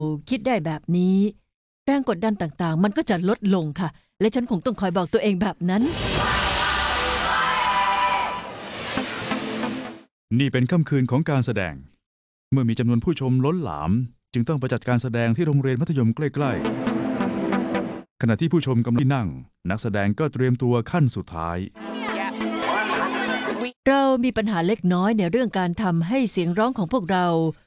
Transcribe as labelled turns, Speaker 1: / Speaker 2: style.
Speaker 1: คิดได้แบบนี้แรงกดดันต่างๆมันก็จะลดลงค่ะและฉันคงต้องคอยบอกตัวเองแบบนั้น
Speaker 2: นี่เป็นค่ำคืนของการแสดงเมื่อมีจำนวนผู้ชมล้นหลามจึงต้องไปจัดการแสดงที่โรงเรียนมัธยมใกล้ๆขณะที่ผู้ชมกำลังนั่งนักแสดงก็เตรียมตัวขั้นสุดท้าย
Speaker 1: เรามีปัญหาเล็กน้อยในเรื่องการทำให้เสียงร้องของพวกเรา